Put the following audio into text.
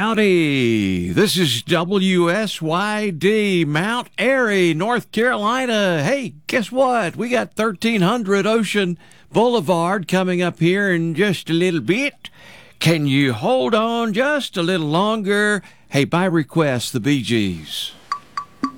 Howdy, this is WSYD, Mount Airy, North Carolina. Hey, guess what? We got 1300 Ocean Boulevard coming up here in just a little bit. Can you hold on just a little longer? Hey, by request, the Bee Gees.